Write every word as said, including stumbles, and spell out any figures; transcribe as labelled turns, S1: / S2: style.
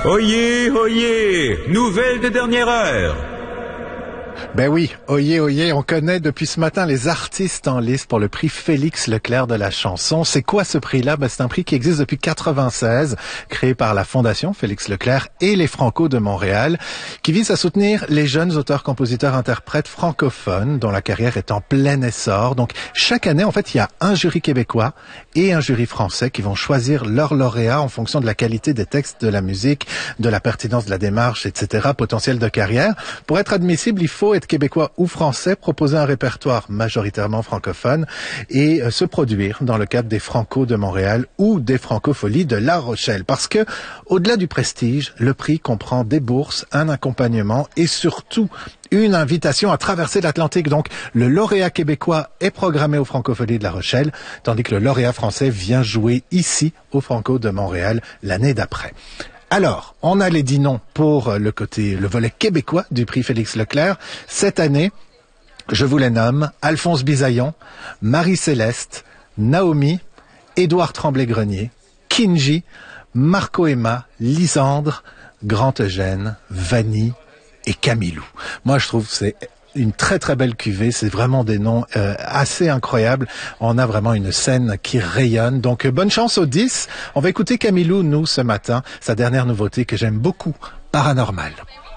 S1: Oyez, oyez, nouvelle de dernière heure.
S2: Ben oui, oyez, oyez, on connaît depuis ce matin les artistes en lice pour le prix Félix Leclerc de la chanson. C'est quoi ce prix-là? Ben c'est un prix qui existe depuis quatre-vingt-seize, créé par la Fondation Félix Leclerc et les Franco de Montréal, qui vise à soutenir les jeunes auteurs, compositeurs, interprètes francophones dont la carrière est en plein essor. Donc chaque année, en fait, il y a un jury québécois et un jury français qui vont choisir leur lauréat en fonction de la qualité des textes, de la musique, de la pertinence de la démarche, et cetera, potentiel de carrière. Pour être admissible, il faut être québécois ou français, proposer un répertoire majoritairement francophone et euh, se produire dans le cadre des Franco de Montréal ou des Francopholies de La Rochelle. Parce que, au-delà du prestige, le prix comprend des bourses, un accompagnement et surtout une invitation à traverser l'Atlantique. Donc, le lauréat québécois est programmé aux Francopholies de La Rochelle, tandis que le lauréat français vient jouer ici aux Franco de Montréal l'année d'après. Alors, on a les dix noms pour le côté, le volet québécois du prix Félix Leclerc. Cette année, je vous les nomme: Alphonse Bisaillon, Marie-Céleste, Naomi, Édouard Tremblay-Grenier, Kinji, Marco Emma, Lisandre, Grand Eugène, Vanny et Camilou. Moi, je trouve que c'est une très très belle cuvée, c'est vraiment des noms euh, assez incroyables. On a vraiment une scène qui rayonne. Donc euh, bonne chance aux dix. On va écouter Camilou, nous, ce matin, sa dernière nouveauté que j'aime beaucoup, Paranormal.